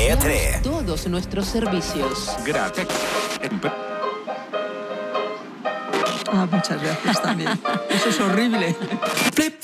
Teatre. Todos nuestros servicios. Gracias. Muchas gracias también. Eso es horrible.